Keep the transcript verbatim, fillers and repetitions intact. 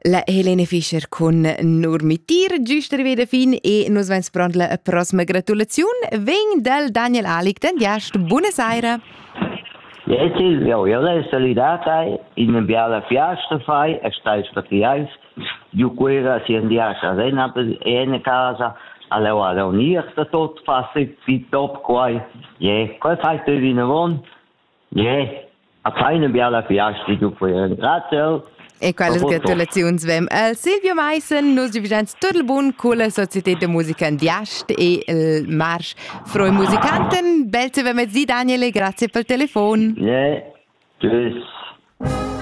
La Helene Fischer con Nurmitir, giusto rivede fin e nos vens prendre la prossima gratulazione. Ven del Daniel Alic, den diast, buonasera. Ja, Silvio, io le solidata in un biala fiasta fai, e stai spaziais, io quera si andiasce a rena e in casa, allora la unirsta tot fasi fi top quai. Ja, qual fai tu vinavon? Ja, a fai una biala fiasta, io quera. Grazie. E quelle gratulazioni svem al Silvio Meissen, nos divisions tot il bun con la Società de Musica in Diast e il Marsch Froi Musikanten. Bel se vem zi Daniele, grazie pel telefon. Ja, tschüss.